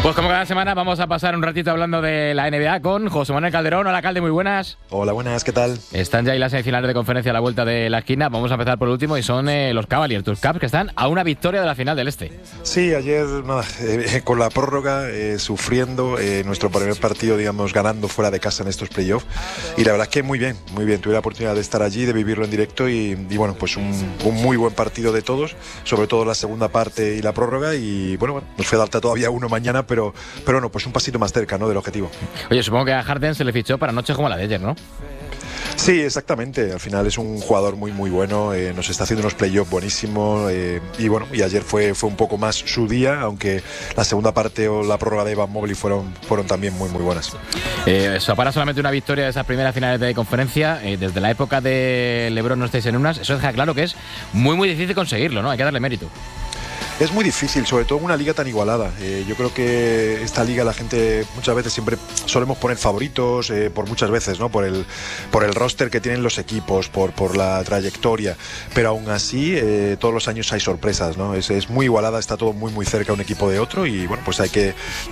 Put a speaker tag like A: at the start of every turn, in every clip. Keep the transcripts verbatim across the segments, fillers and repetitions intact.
A: Pues como cada semana vamos a pasar un ratito hablando de la N B A con José Manuel Calderón. Hola, Calde, muy buenas.
B: Hola, buenas, ¿qué tal?
A: Están ya ahí las semifinales de conferencia a la vuelta de la esquina. Vamos a empezar por el último y son eh, los Cavaliers, tus Caps, que están a una victoria de la final del Este.
B: Sí, ayer nada, eh, con la prórroga, eh, sufriendo eh, nuestro primer partido, digamos, ganando fuera de casa en estos playoffs. Y la verdad es que muy bien, muy bien. Tuve la oportunidad de estar allí, de vivirlo en directo y, y bueno, pues un, un muy buen partido de todos, sobre todo la segunda parte y la prórroga. Y bueno, bueno nos falta todavía uno mañana, pero, pero no, pues un pasito más cerca, ¿no?, del objetivo.
A: Oye, supongo que a Harden se le fichó para noches como la de ayer, ¿no?
B: Sí, exactamente. Al final es un jugador muy muy bueno, eh, nos está haciendo unos playoffs buenísimos eh, y bueno, y ayer fue, fue un poco más su día, aunque la segunda parte o la prórroga de Evan Mobley fueron, fueron también muy muy buenas.
A: Eh, eso para solamente una victoria de esas primeras finales de conferencia, eh, desde la época de LeBron no estáis en unas, eso deja claro que es muy muy difícil conseguirlo, ¿no? Hay que darle mérito.
B: Es muy difícil, sobre todo en una liga tan igualada. Eh, yo creo que esta liga la gente muchas veces siempre solemos poner favoritos, eh, por muchas veces, ¿no? Por el, por el roster que tienen los equipos, por, por la trayectoria. Pero aún así, eh, todos los años hay sorpresas, ¿no? Es, es muy igualada, está todo muy muy cerca un equipo de otro y bueno, pues hay que...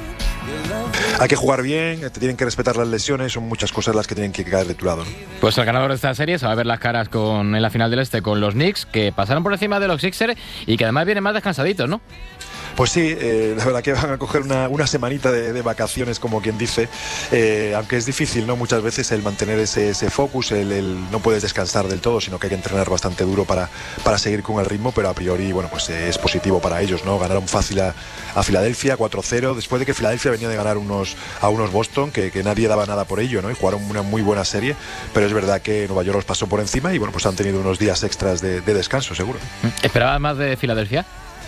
B: Hay que jugar bien, te tienen que respetar las lesiones, son muchas cosas las que tienen que caer de tu lado, ¿no?
A: Pues el ganador de esta serie se va a ver las caras con, en la final del Este con los Knicks, que pasaron por encima de los Sixers y que además vienen más descansaditos, ¿no?
B: Pues sí, eh, la verdad que van a coger una, una semanita de, de vacaciones, como quien dice, eh, aunque es difícil, ¿no? Muchas veces el mantener ese, ese focus, el, el no puedes descansar del todo, sino que hay que entrenar bastante duro para, para seguir con el ritmo, pero a priori, bueno, pues eh, es positivo para ellos, ¿no? Ganaron fácil a, a Filadelfia, cuatro cero, después de que Filadelfia venía de ganar unos, a unos Boston, que, que nadie daba nada por ello, ¿no? Y jugaron una muy buena serie, pero es verdad que Nueva York los pasó por encima y, bueno, pues han tenido unos días extras de, de descanso, seguro.
A: ¿Esperabas más de Filadelfia?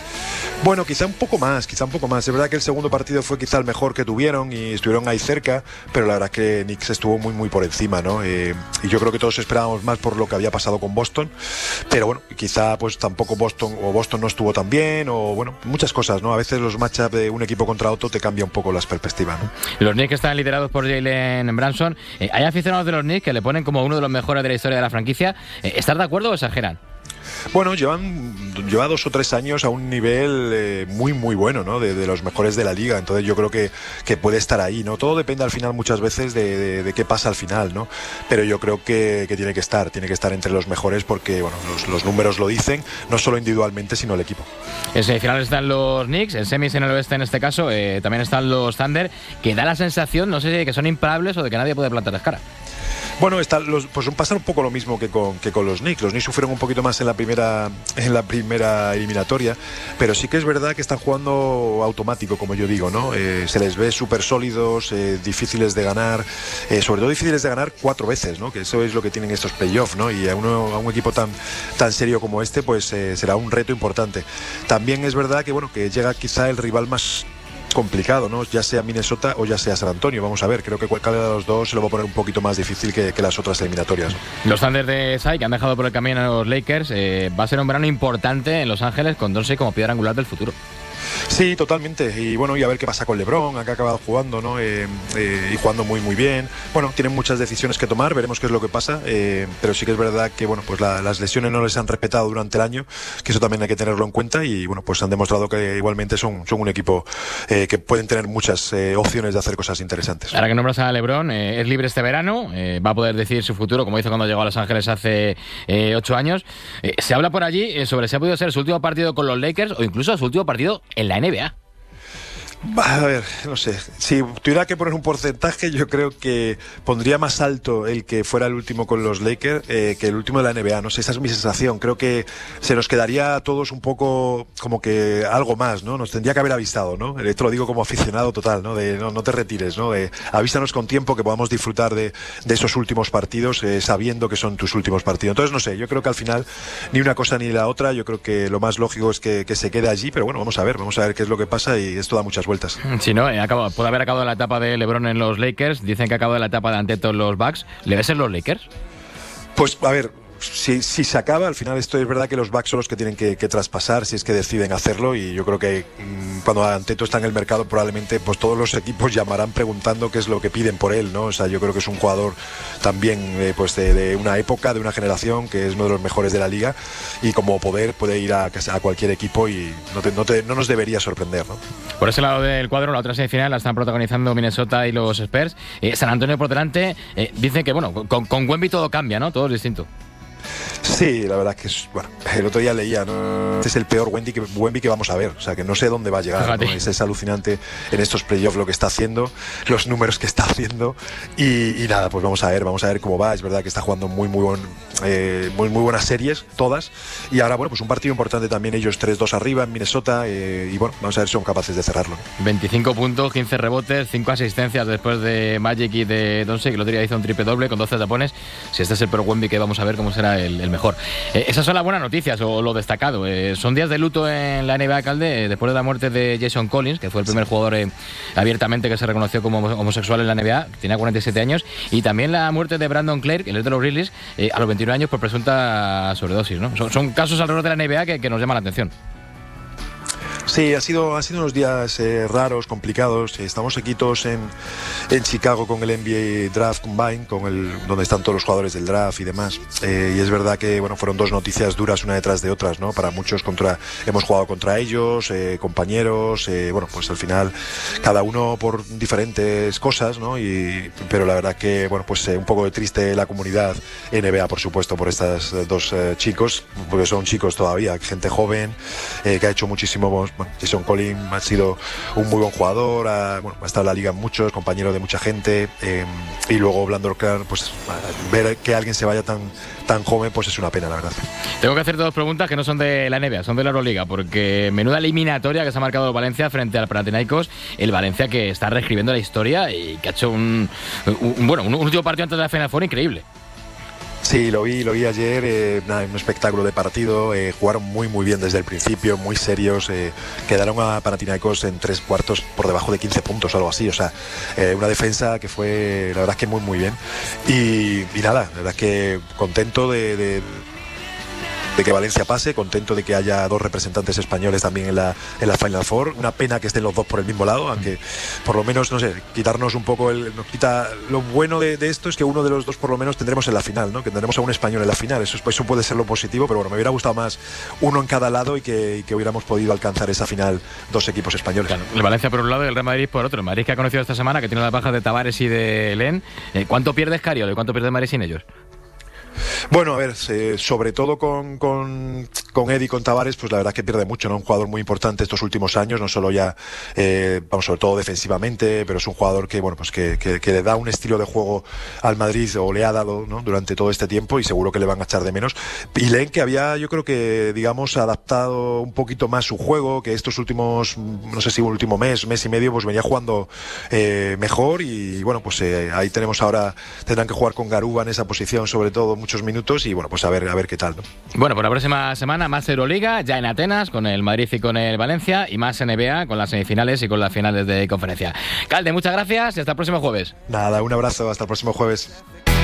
B: Bueno, quizá un poco más, quizá un poco más. Es verdad que el segundo partido fue quizá el mejor que tuvieron y estuvieron ahí cerca, pero la verdad que Knicks estuvo muy muy por encima, ¿no? Eh, y yo creo que todos esperábamos más por lo que había pasado con Boston, pero bueno, quizá pues tampoco Boston o Boston no estuvo tan bien o bueno, muchas cosas, ¿no? A veces los matchups de un equipo contra otro te cambia un poco las perspectivas, ¿no?
A: Los Knicks están liderados por Jalen Brunson. Eh, hay aficionados de los Knicks que le ponen como uno de los mejores de la historia de la franquicia. Eh, ¿Estás de acuerdo o exageran?
B: Bueno, llevan lleva dos o tres años a un nivel eh, muy muy bueno, ¿no? De, de los mejores de la liga, entonces yo creo que, que puede estar ahí, ¿no? Todo depende al final muchas veces de, de, de qué pasa al final, ¿no? Pero yo creo que, que tiene que estar, tiene que estar entre los mejores porque, bueno, los, los números lo dicen, no solo individualmente, sino el equipo. En
A: semifinales están los Knicks, en semis en el oeste en este caso, eh, también están los Thunder, que da la sensación, no sé si de que son imparables o de que nadie puede plantarles cara.
B: Bueno, está, los, pues pasa un poco lo mismo que con, que con los Knicks. Los Knicks sufrieron un poquito más en la primera en la primera eliminatoria, pero sí que es verdad que están jugando automático, como yo digo, ¿no? Eh, se les ve súper sólidos, eh, difíciles de ganar, eh, sobre todo difíciles de ganar cuatro veces, ¿no? Que eso es lo que tienen estos playoffs, ¿no? Y a, uno, a un equipo tan, tan serio como este, pues eh, será un reto importante. También es verdad que, bueno, que llega quizá el rival más complicado, ¿no? Ya sea Minnesota o ya sea San Antonio, vamos a ver, creo que cualquiera de los dos se lo va a poner un poquito más difícil que, que las otras eliminatorias.
A: Los Thunder de Sai, que han dejado por el camino a los Lakers, eh, va a ser un verano importante en Los Ángeles con Doncic como piedra angular del futuro.
B: Sí, totalmente. Y bueno, y a ver qué pasa con LeBron, acá ha acabado jugando, ¿no? Eh, eh, y jugando muy, muy bien. Bueno, tienen muchas decisiones que tomar, veremos qué es lo que pasa. Eh, pero sí que es verdad que, bueno, pues la, las lesiones no les han respetado durante el año, que eso también hay que tenerlo en cuenta. Y bueno, pues han demostrado que igualmente son, son un equipo eh, que pueden tener muchas eh, opciones de hacer cosas interesantes.
A: Ahora que nombras a LeBron, eh, es libre este verano, eh, va a poder decidir su futuro, como hizo cuando llegó a Los Ángeles hace eh, ocho años. Eh, se habla por allí eh, sobre si ha podido ser su último partido con los Lakers o incluso su último partido en la N B A.
B: A ver, no sé, si tuviera que poner un porcentaje, yo creo que pondría más alto el que fuera el último con los Lakers eh, que el último de la N B A, no sé, esa es mi sensación. Creo que se nos quedaría a todos un poco como que algo más, ¿no? Nos tendría que haber avisado, ¿no? Esto lo digo como aficionado total, ¿no? De no, no te retires, ¿no? De avísanos con tiempo que podamos disfrutar de, de esos últimos partidos eh, sabiendo que son tus últimos partidos. Entonces, no sé, yo creo que al final ni una cosa ni la otra, yo creo que lo más lógico es que, que se quede allí, pero bueno, vamos a ver, vamos a ver qué es lo que pasa y esto da muchas vueltas.
A: Sí, ¿no? Eh, acabo, puede haber acabado la etapa de LeBron en los Lakers, dicen que ha acabado la etapa de Antetokounmpo en los Bucks. ¿Le ves en los Lakers?
B: Pues, a ver, si, si se acaba, al final esto es verdad que los backs son los que tienen que, que traspasar si es que deciden hacerlo, y yo creo que mmm, cuando Antetokounmpo está en el mercado probablemente pues todos los equipos llamarán preguntando qué es lo que piden por él, ¿no? O sea, yo creo que es un jugador también eh, pues de, de una época, de una generación, que es uno de los mejores de la liga, y como poder puede ir a, a cualquier equipo y no, te, no, te, no nos debería sorprender, ¿no?
A: Por ese lado del cuadro, la otra semifinal la están protagonizando Minnesota y los Spurs. Eh, San Antonio por delante. Eh, dicen que, bueno, con, con Wemby todo cambia, ¿no? Todo es distinto.
B: Sí, la verdad es que es, bueno, el otro día leía, ¿no? Este es el peor Wemby que, Wemby que vamos a ver, o sea que no sé dónde va a llegar, ¿no? es, es alucinante en estos playoffs lo que está haciendo, los números que está haciendo, y, y nada, pues vamos a ver, vamos a ver cómo va. Es verdad que está jugando muy muy buen, eh, muy, muy buenas series, todas, y ahora bueno, pues un partido importante también, ellos tres dos arriba en Minnesota, eh, y bueno, vamos a ver si son capaces de cerrarlo, ¿no?
A: veinticinco puntos, quince rebotes, cinco asistencias después de Magic y de Doncic, que el otro día hizo un triple doble con doce tapones. Si este es el peor Wemby que vamos a ver, cómo será el, el mejor. Eh, esas son las buenas noticias o lo destacado. Eh, son días de luto en la N B A, Calde, eh, después de la muerte de Jason Collins, que fue el primer jugador eh, abiertamente que se reconoció como homosexual en la N B A, tenía cuarenta y siete años, y también la muerte de Brandon Clark, el de los Grizzlies, eh, a los veintiuno años por presunta sobredosis, ¿no? Son, son casos alrededor de la N B A que, que nos llaman la atención.
B: Sí, ha sido, ha sido unos días eh, raros, complicados. Estamos aquí todos en, en Chicago con el N B A Draft Combine, con el, donde están todos los jugadores del draft y demás. Eh, y es verdad que bueno, fueron dos noticias duras una detrás de otras, ¿no? Para muchos contra, hemos jugado contra ellos, eh, compañeros, eh, bueno, pues al final cada uno por diferentes cosas, ¿no? Y, pero la verdad que, bueno, pues eh, un poco de triste la comunidad N B A, por supuesto, por estos dos eh, chicos, porque son chicos todavía, gente joven, eh, que ha hecho muchísimo. Bueno, Jason Collins ha sido un muy buen jugador, ha, bueno, ha estado en la liga en muchos, compañero de mucha gente, eh, y luego Brandon Clark, pues ver que alguien se vaya tan, tan joven, pues es una pena, la verdad.
A: Tengo que hacer dos preguntas que no son de la N B A, son de la Euroliga, porque menuda eliminatoria que se ha marcado Valencia frente al Panathinaikos, el Valencia que está reescribiendo la historia y que ha hecho un, un bueno, un último partido antes de la Final Four increíble.
B: Sí, lo vi, lo vi ayer, eh, nada, un espectáculo de partido, eh, jugaron muy muy bien desde el principio, muy serios, eh, quedaron a Panathinaikos en tres cuartos por debajo de quince puntos o algo así, o sea, eh, una defensa que fue, la verdad es que muy muy bien, y, y nada, la verdad es que contento de... de de que Valencia pase, contento de que haya dos representantes españoles también en la, en la Final Four. Una pena que estén los dos por el mismo lado, aunque por lo menos, no sé, quitarnos un poco el, nos quita, lo bueno de, de esto es que uno de los dos por lo menos tendremos en la final, ¿no? Que tendremos a un español en la final, eso, eso puede ser lo positivo, pero bueno, me hubiera gustado más uno en cada lado y que, y que hubiéramos podido alcanzar esa final dos equipos españoles. Claro,
A: el Valencia por un lado y el Real Madrid por otro. El Madrid que ha conocido esta semana, que tiene las bajas de Tavares y de Len. ¿Cuánto pierde Escariolo y cuánto pierde Madrid sin ellos?
B: Bueno, a ver, eh, sobre todo con, con, con Eddie, con Tavares, pues la verdad es que pierde mucho, ¿no? Un jugador muy importante estos últimos años, no solo ya, eh, vamos, sobre todo defensivamente, pero es un jugador que, bueno, pues que, que, que le da un estilo de juego al Madrid, o le ha dado, ¿no? Durante todo este tiempo, y seguro que le van a echar de menos. Y Len, que había, yo creo que, digamos, adaptado un poquito más su juego, que estos últimos, no sé si un último mes, mes y medio, pues venía jugando eh, mejor, y bueno, pues eh, ahí tenemos ahora, tendrán que jugar con Garuba en esa posición, sobre todo, muchos minutos, y bueno, pues a ver a ver qué tal, ¿no?
A: Bueno, por la próxima semana más Euroliga, ya en Atenas, con el Madrid y con el Valencia, y más N B A, con las semifinales y con las finales de conferencia. Calde, muchas gracias y hasta el próximo jueves.
B: Nada, un abrazo, hasta el próximo jueves.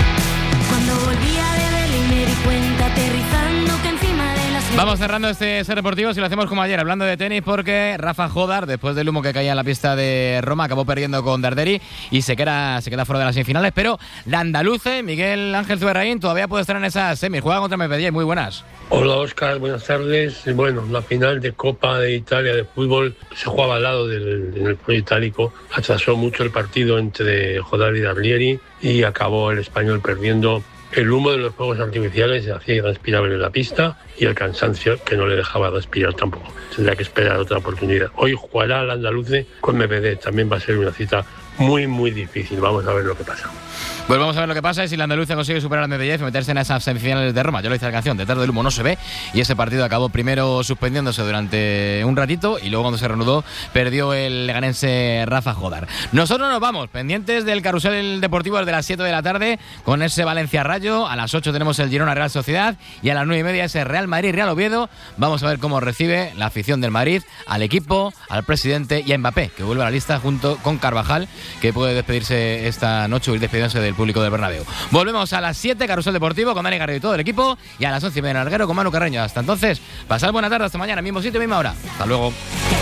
C: Cuando volvía de Berlín me di cuenta aterrizando que encima de las...
A: Vamos cerrando este Ser Deportivo, si lo hacemos como ayer, hablando de tenis, porque Rafa Jodar, después del humo que caía en la pista de Roma, acabó perdiendo con Darderi y se queda, se queda fuera de las semifinales, pero la andaluce, Miguel Ángel Zuberraín, todavía puede estar en esas semis. Juega contra Medvedev, muy buenas.
D: Hola Óscar, buenas tardes. Bueno, la final de Copa de Italia de fútbol se jugaba al lado del, del pueblo itálico, atrasó mucho el partido entre Jodar y Darlieri y acabó el español perdiendo. El humo de los fuegos artificiales se hacía irrespirable en la pista y el cansancio que no le dejaba respirar tampoco. Tendrá que esperar otra oportunidad. Hoy jugará el andaluce con Medvedev. También va a ser una cita muy, muy difícil. Vamos a ver lo que pasa.
A: Pues vamos a ver lo que pasa y si la andaluza consigue superar a Medvedev y meterse en esas semifinales de Roma. Ya lo dice la canción, detrás del humo no se ve, y ese partido acabó primero suspendiéndose durante un ratito y luego cuando se reanudó perdió el leganense Rafa Jodar. Nosotros nos vamos, pendientes del carrusel deportivo desde las siete de la tarde con ese Valencia Rayo. A las ocho tenemos el Girona Real Sociedad y a las nueve y media ese Real Real Madrid-Real Oviedo. Vamos a ver cómo recibe la afición del Madrid al equipo, al presidente y a Mbappé, que vuelve a la lista junto con Carvajal, que puede despedirse esta noche o ir despidiéndose del público del Bernabéu. Volvemos a las siete, Carrusel Deportivo, con Dani Garrido y todo el equipo, y a las once y media en Alguero con Manu Carreño. Hasta entonces, pasad buena tarde, hasta mañana, mismo sitio, misma hora. Hasta luego.